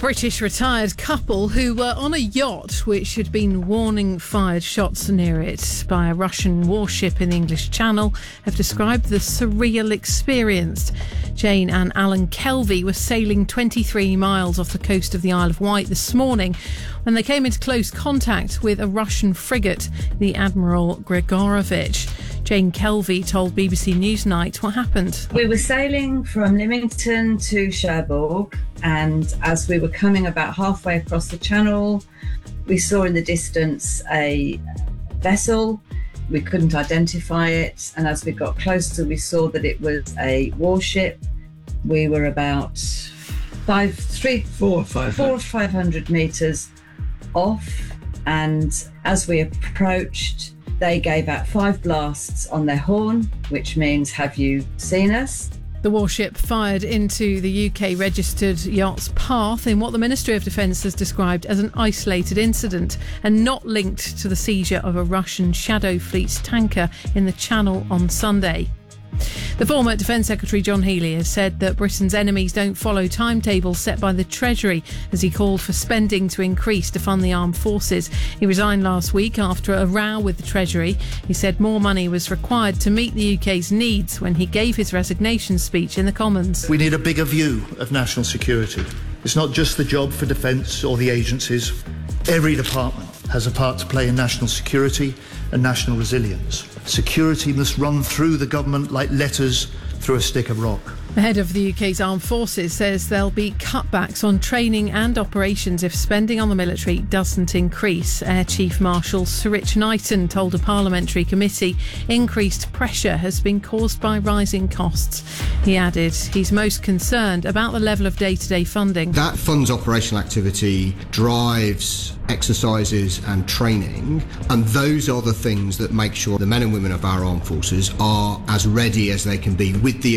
British retired couple who were on a yacht which had been warning fired shots near it by a Russian warship in the English Channel have described the surreal experience. Jane and Alan Kelvey were sailing 23 miles off the coast of the Isle of Wight this morning when they came into close contact with a Russian frigate, the Admiral Grigorovich. Jane Kelvey told BBC Newsnight what happened. We were sailing from Lymington to Cherbourg, and as we were coming about halfway across the channel, we saw in the distance a vessel. We couldn't identify it, and as we got closer, we saw that it was a warship. We were about 400 or 500 metres off, and as we approached, they gave out 5 blasts on their horn, which means, "Have you seen us?" The warship fired into the UK-registered yacht's path in what the Ministry of Defence has described as an isolated incident and not linked to the seizure of a Russian Shadow Fleet's tanker in the Channel on Sunday. The former Defence Secretary John Healey has said that Britain's enemies don't follow timetables set by the Treasury as he called for spending to increase to fund the armed forces. He resigned last week after a row with the Treasury. He said more money was required to meet the UK's needs when he gave his resignation speech in the Commons. We need a bigger view of national security. It's not just the job for defence or the agencies. Every department has a part to play in national security and national resilience. Security must run through the government like letters through a stick of rock. The head of the UK's armed forces says there'll be cutbacks on training and operations if spending on the military doesn't increase. Air Chief Marshal Sir Rich Knighton told a parliamentary committee increased pressure has been caused by rising costs. He added he's most concerned about the level of day-to-day funding. That funds operational activity, drives exercises and training, and those are the things that make sure the men and women of our armed forces are as ready as they can be with the